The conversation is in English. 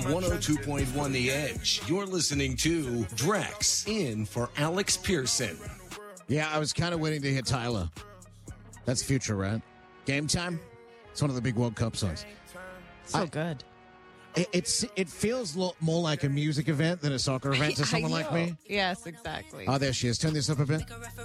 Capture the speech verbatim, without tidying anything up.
one oh two point one The Edge. You're listening to Drex in for Alex Pearson. Yeah, I was kind of waiting to hit Tyler. That's future, right? Game Time? It's one of the big World Cup songs. So I- good. It, it's it feels lo- more like a music event than a soccer event to I someone like know. me. Yes, exactly. Oh, there she is. Turn this up a bit.